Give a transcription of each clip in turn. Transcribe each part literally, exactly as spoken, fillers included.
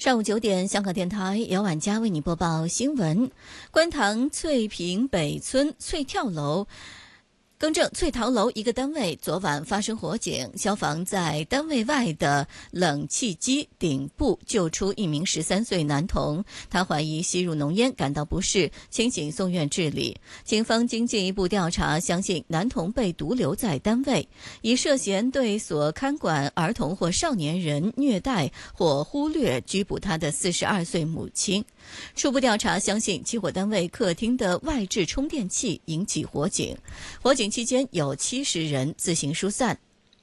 上午九点，香港电台姚婉佳为你播报新闻。观塘翠屏北村翠跳楼。更正，翠桃楼一个单位昨晚发生火警，消防在单位外的冷气机顶部救出一名十三岁男童，他怀疑吸入浓烟，感到不适，清醒送院治理。警方经进一步调查，相信男童被独留在单位，以涉嫌对所看管儿童或少年人虐待或忽略拘捕他的四十二岁母亲。初步调查相信，起火单位客厅的外置充电器引起火警，火警期间有七十人自行疏散。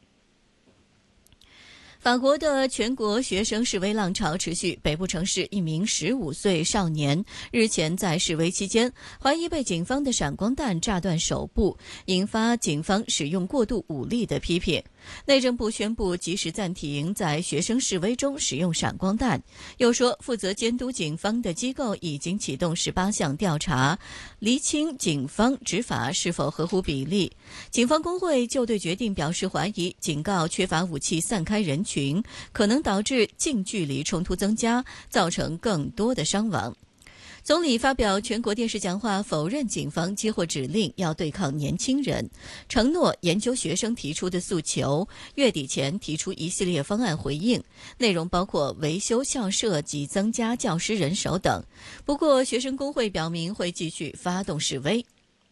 法国的全国学生示威浪潮持续，北部城市一名十五岁少年日前在示威期间，怀疑被警方的闪光弹炸断手部，引发警方使用过度武力的批评。内政部宣布及时暂停在学生示威中使用闪光弹，又说负责监督警方的机构已经启动十八项调查，厘清警方执法是否合乎比例。警方工会就对决定表示怀疑，警告缺乏武器散开人群，可能导致近距离冲突增加，造成更多的伤亡。总理发表全国电视讲话，否认警方接获指令要对抗年轻人，承诺研究学生提出的诉求，月底前提出一系列方案回应，内容包括维修校舍及增加教师人手等。不过，学生工会表明会继续发动示威。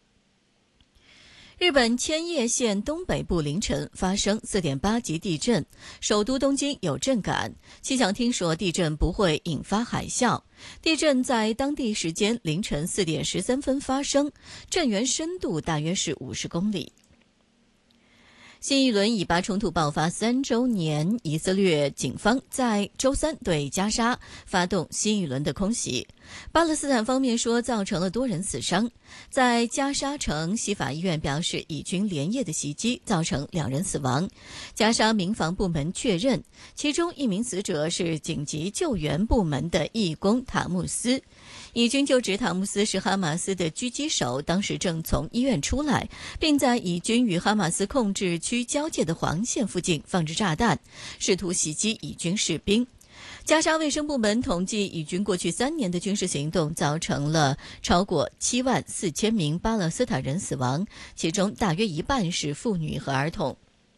日本千叶县东北部凌晨发生 四点八 级地震，首都东京有震感。气象厅说地震不会引发海啸。地震在当地时间凌晨四点十三分发生，震源深度大约是五十公里。新一轮以巴冲突爆发三周年，以色列警方在周三对加沙发动新一轮的空袭。巴勒斯坦方面说造成了多人死伤。在加沙城西法医院表示，以军连夜的袭击造成两人死亡。加沙民防部门确认，其中一名死者是紧急救援部门的义工塔木斯。以军就指塔木斯是哈马斯的狙击手，当时正从医院出来，并在以军与哈马斯控制区交界的黄线附近放置炸弹，试图袭击以军士兵。加沙卫生部门统计，以军过去三年的军事行动造成了超过七万四千名巴勒斯坦人死亡，其中大约一半是妇女和儿童。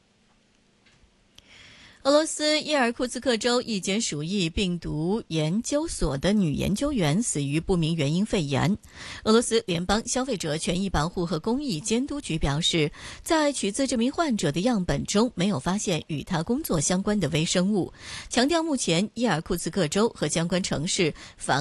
俄罗斯伊尔库茨克州一间鼠疫病毒研究所的女研究员死于不明原因肺炎。俄罗斯联邦消费者权益保护和公益监督局表示，在取自这名患者的样本中没有发现与他工作相关的微生物，强调目前伊尔库茨克州和相关城市防